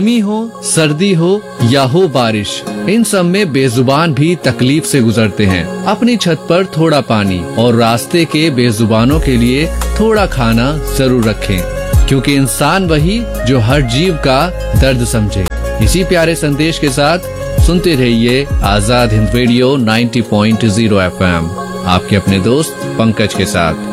गर्मी हो, सर्दी हो या हो बारिश, इन सब में बेजुबान भी तकलीफ से गुजरते हैं। अपनी छत पर थोड़ा पानी और रास्ते के बेजुबानों के लिए थोड़ा खाना जरूर रखें, क्योंकि इंसान वही जो हर जीव का दर्द समझे। इसी प्यारे संदेश के साथ सुनते रहिए आजाद हिंद रेडियो 90.0 FM, आपके अपने दोस्त पंकज के साथ।